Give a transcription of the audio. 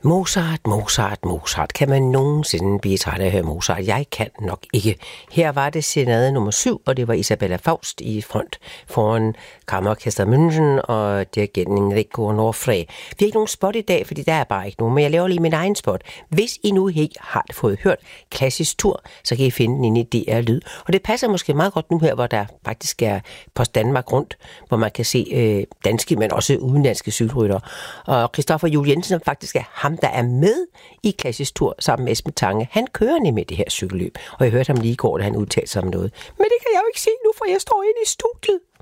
Mozart. Kan man nogensinde blive træt af at høre Mozart? Jeg kan nok ikke. Her var det serenade nummer 7, og det var Isabella Faust i front foran Kammerorkester München og dirigenten Enrico Onofre. Vi har ikke nogen spot i dag, fordi der er bare ikke nogen, men jeg laver lige min egen spot. Hvis I nu ikke har fået hørt Klassisk Tur, så kan I finde den inde i DR Lyd. Og det passer måske meget godt nu her, hvor der faktisk er Post Danmark rundt, hvor man kan se danske, men også udenlandske cykelrytter. Og Christoffer Juel Jensen faktisk er ham, der er med i Klassisk Tur sammen med Esben Tange. Han kører nemlig det her cykelløb, og jeg hørte ham lige i går, da han udtalte sig om noget. Men det kan jeg jo ikke se nu, for jeg står inde i studiet.